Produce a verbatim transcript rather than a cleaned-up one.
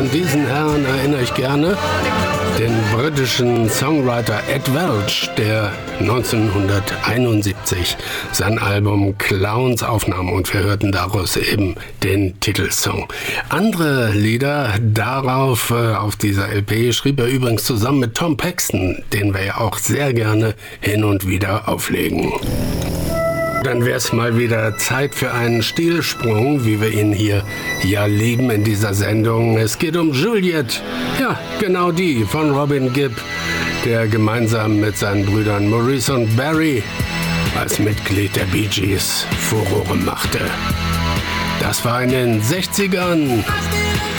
an diesen Herrn erinnere ich gerne, den britischen Songwriter Ed Welch, der neunzehnhunderteinundsiebzig sein Album Clowns aufnahm und wir hörten daraus eben den Titelsong. Andere Lieder darauf, äh, auf dieser L P, schrieb er übrigens zusammen mit Tom Paxton, den wir ja auch sehr gerne hin und wieder auflegen. Dann wäre es mal wieder Zeit für einen Stilsprung, wie wir ihn hier ja lieben in dieser Sendung. Es geht um Juliette, ja, genau die von Robin Gibb, der gemeinsam mit seinen Brüdern Maurice und Barry als Mitglied der Bee Gees Furore machte. Das war in den sechzigern.